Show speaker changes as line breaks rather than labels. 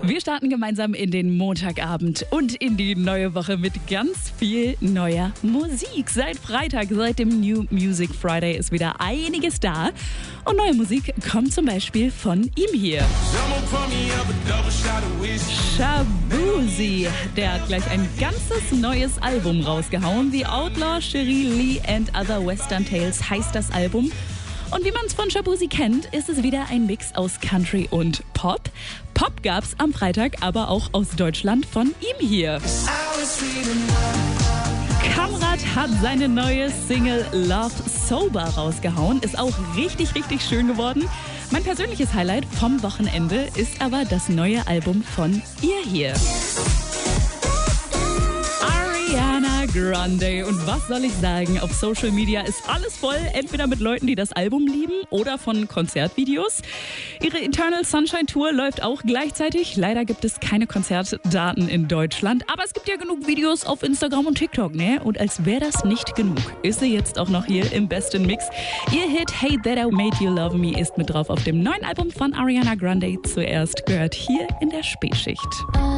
Wir starten gemeinsam in den Montagabend und in die neue Woche mit ganz viel neuer Musik. Seit Freitag, seit dem New Music Friday ist wieder einiges da. Und neue Musik kommt zum Beispiel von ihm hier. Shaboozey, der hat gleich ein ganzes neues Album rausgehauen. The Outlaw, Cherie Lee and Other Western Tales heißt das Album. Und wie man es von Shaboozey kennt, ist es wieder ein Mix aus Country und Pop. Pop gab's am Freitag aber auch aus Deutschland von ihm hier. Kamrat hat seine neue Single Love Sober rausgehauen. Ist auch richtig, richtig schön geworden. Mein persönliches Highlight vom Wochenende ist aber das neue Album von ihr hier. Ariana Grande. Und was soll ich sagen? Auf Social Media ist alles voll, entweder mit Leuten, die das Album lieben oder von Konzertvideos. Ihre Eternal Sunshine Tour läuft auch gleichzeitig. Leider gibt es keine Konzertdaten in Deutschland, aber es gibt ja genug Videos auf Instagram und TikTok, ne? Und als wäre das nicht genug, ist sie jetzt auch noch hier im besten Mix. Ihr Hit Hey That I Made You Love Me ist mit drauf auf dem neuen Album von Ariana Grande. Zuerst gehört hier in der Spätschicht.